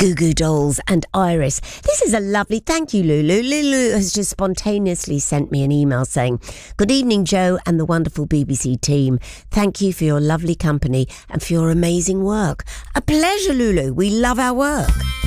Goo Goo Dolls and Iris. This is a lovely thank you, Lulu. Lulu has just spontaneously sent me an email saying, "Good evening, Joe and the wonderful BBC team. Thank you for your lovely company and for your amazing work." A pleasure, Lulu. We love our work.